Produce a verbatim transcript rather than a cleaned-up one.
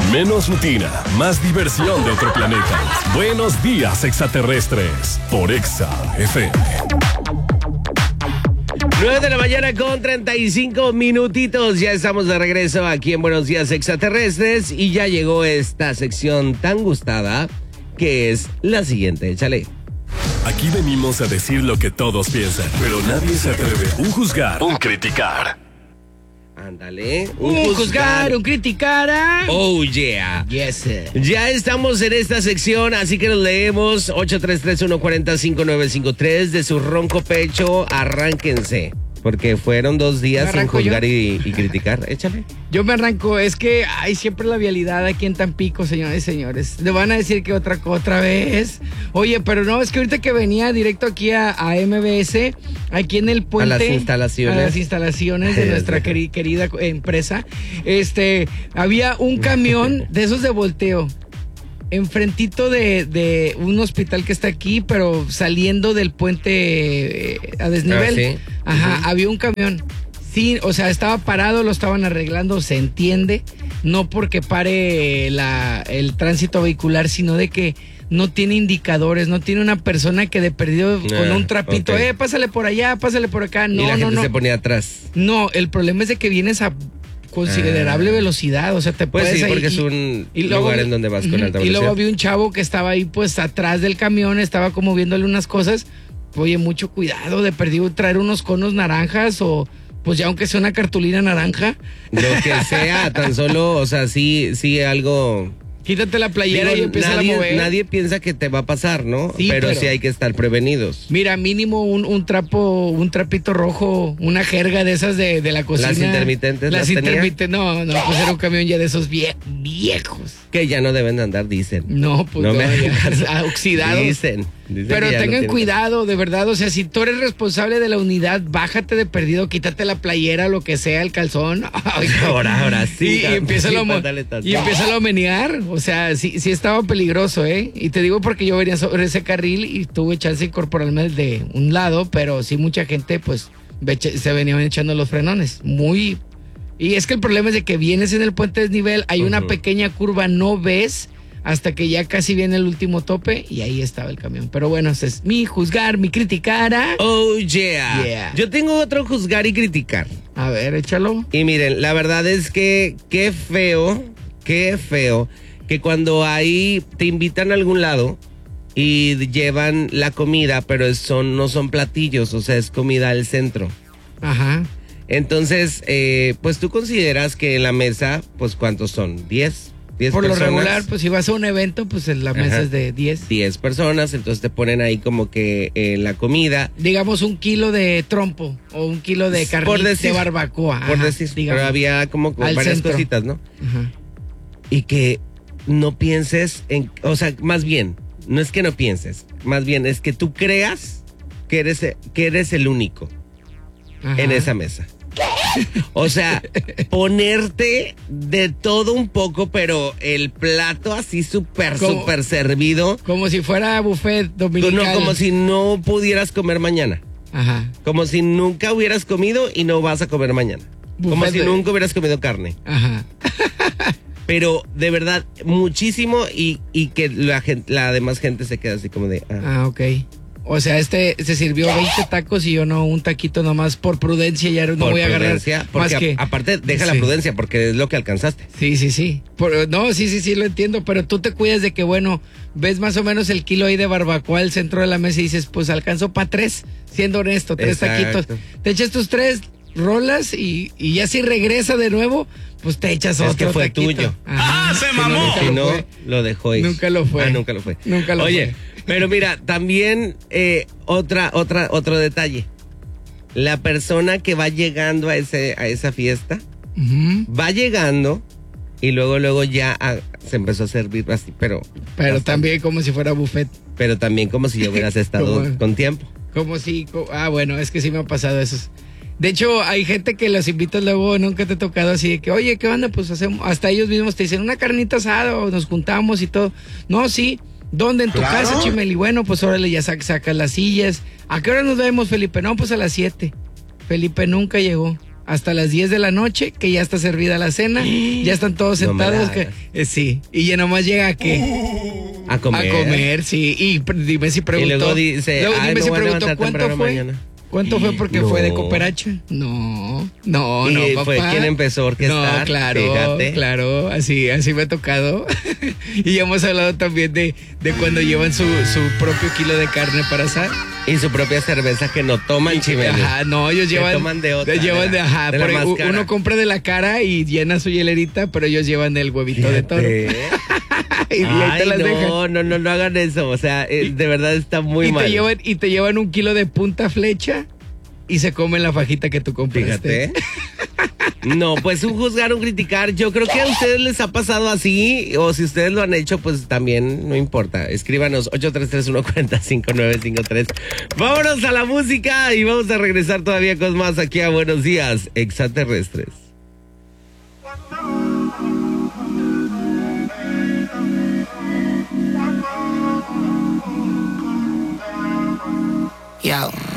Menos rutina, más diversión de otro planeta. Buenos días, extraterrestres, por Exa F M. nueve de la mañana con treinta y cinco minutitos. Ya estamos de regreso aquí en Buenos Días, Extraterrestres. Y ya llegó esta sección tan gustada, que es la siguiente. Échale. Aquí venimos a decir lo que todos piensan, pero nadie se atreve a un juzgar, un criticar. Ándale. Un, un juzgar, un criticar. ¿eh? Oh, yeah. Yes, sir. Ya estamos en esta sección, así que nos leemos. Ocho tres tres uno cuatro cero cinco nueve cinco tres. De su ronco pecho, arránquense. Porque fueron dos días sin juzgar y, y criticar. Échale. Yo me arranco. Es que hay siempre la vialidad aquí en Tampico, señores y señores. Le van a decir que otra otra vez. Oye, pero no, es que ahorita que venía directo aquí a, a M B S, aquí en el puente. A las instalaciones. A las instalaciones de nuestra queri, querida empresa. Este, había un camión de esos de volteo. Enfrentito de, de un hospital que está aquí, pero saliendo del puente eh, a desnivel. Ah, ¿sí? Ajá, uh-huh. Había un camión. Sí, o sea, estaba parado, lo estaban arreglando, se entiende. No porque pare la, el tránsito vehicular, sino de que no tiene indicadores, no tiene una persona que de perdido ah, con un trapito, okay. eh, pásale por allá, pásale por acá. No, y la no, gente no. se ponía atrás. No, el problema es de que vienes a considerable ah. velocidad, o sea, te pues puedes sí, porque ahí, es un y, y luego, lugar en donde vas con uh-huh, alta velocidad. Y luego vi un chavo que estaba ahí pues atrás del camión, estaba como viéndole unas cosas. Oye, mucho cuidado, de perdido traer unos conos naranjas o pues ya aunque sea una cartulina naranja. Lo que sea, tan solo, o sea, sí, sí algo. Quítate la playera Digo, y empieza nadie, a mover. Nadie piensa que te va a pasar, ¿no? Sí, pero, pero sí hay que estar prevenidos. Mira, mínimo un, un trapo, un trapito rojo, una jerga de esas de, de la cocina. Las intermitentes. Las, las intermitentes, no, no, pues era un camión ya de esos vie- viejos. Que ya no deben de andar, dicen. No, pues no, no me ya, oxidados. Dicen. dicen Pero tengan no cuidado, de verdad, o sea, si tú eres responsable de la unidad, bájate de perdido, quítate la playera, lo que sea, el calzón. Ay, ahora, ahora sí. Y, y empieza a y empieza a menear, o sea, sí, sí estaba peligroso, ¿eh? Y te digo porque yo venía sobre ese carril y tuve chance de incorporarme de un lado, pero sí mucha gente, pues, se venían echando los frenones, muy... Y es que el problema es de que vienes en el puente desnivel, hay uh-huh. una pequeña curva, no ves hasta que ya casi viene el último tope y ahí estaba el camión. Pero bueno, ese es mi juzgar, mi criticar. ¿eh? Oh, yeah. yeah. Yo tengo otro juzgar y criticar. A ver, échalo. Y miren, la verdad es que qué feo, qué feo, que cuando ahí te invitan a algún lado y llevan la comida, pero son no son platillos, o sea, es comida al centro. Ajá. Entonces, eh, pues tú consideras que en la mesa, pues ¿cuántos son? ¿diez? ¿diez Por personas? Lo regular, pues si vas a un evento, pues en la mesa Ajá. es de diez. diez personas, entonces te ponen ahí como que eh, la comida. Digamos un kilo de trompo o un kilo de carne de barbacoa. Por Ajá, decir, digamos, pero había como varias centro. cositas, ¿no? Ajá. Y que no pienses en, o sea, más bien, no es que no pienses, más bien es que tú creas que eres, que eres el único Ajá. en esa mesa. O sea, ponerte de todo un poco, pero el plato así súper, súper servido. Como si fuera buffet dominical. No, como si no pudieras comer mañana. Ajá. Como si nunca hubieras comido y no vas a comer mañana. Buffet como si de... nunca hubieras comido carne. Ajá. Pero de verdad, muchísimo y, y que la, gente, la demás gente se queda así como de... Ah, ah ok. O sea, este se sirvió veinte tacos y yo no, un taquito nomás por prudencia, ya no por voy a agarrar porque más que... A, aparte, deja sí. la prudencia porque es lo que alcanzaste. Sí, sí, sí. Por, no, sí, sí, sí, lo entiendo, pero tú te cuidas de que, bueno, ves más o menos el kilo ahí de barbacoa al centro de la mesa y dices, pues alcanzó para tres, siendo honesto, tres Exacto. taquitos. Te echas tus tres rolas y, y ya si regresa de nuevo, pues te echas es otro que fue taquito. tuyo. Ajá, ¡ah, se mamó! Si no, lo dejó ir. Nunca lo fue. Ah, nunca lo fue. Nunca lo Oye, fue. Pero mira, también eh, otra, otra, otro detalle. La persona que va llegando a ese, a esa fiesta, uh-huh. va llegando y luego, luego ya a, se empezó a servir así, pero. Pero bastante. También como si fuera buffet. Pero también como si yo hubieras estado como, con tiempo. Como si, como, ah, bueno, es que sí me ha pasado eso. De hecho, hay gente que los invitas luego, nunca te ha tocado así de que, oye, ¿qué onda? Pues hacemos, hasta ellos mismos te dicen una carnita asada o nos juntamos y todo. No, sí. ¿Dónde? ¿En tu claro. casa, Chimeli? Bueno, pues órale, ya sacas saca las sillas. ¿A qué hora nos vemos, Felipe? No, pues a las siete. Felipe nunca llegó. hasta las diez de la noche, que ya está servida la cena, ya están todos No me la sentados, que, hagas. eh, sí, y ya nomás llega a qué, A comer. a comer, sí, y pr- dime si preguntó, Y luego dice, luego "Ay, dime me si voy a preguntó levantar cuánto temprano fue, mañana". cuánto fue porque No. fue de cooperacha, no, no, Y no, papá. fue quien empezó a orquestar, No, claro, fíjate. claro, así, así me ha tocado. Y ya hemos hablado también de, de cuando llevan su, su propio kilo de carne para asar. Y su propia cerveza que no toman, Chimeli. Ajá, no, ellos Que llevan. toman de otra, Llevan de de, la- ajá, de la por ahí, más cara. uno compra de la cara y llena su hielerita, pero ellos llevan del huevito de toro. Fíjate. Y, y ahí te Ay, las dejan. no, no, no, no hagan eso. O sea, eh, de verdad está muy y mal. te llevan, y te llevan un kilo de punta flecha y se comen la fajita que tú compraste. Fíjate. No, pues un juzgar, un criticar. Yo creo que a ustedes les ha pasado así, o si ustedes lo han hecho, pues también no importa. Escríbanos ocho tres tres uno cuatro cinco nueve cinco tres. Vámonos a la música y vamos a regresar todavía con más aquí a Buenos Días, Extraterrestres. Yo.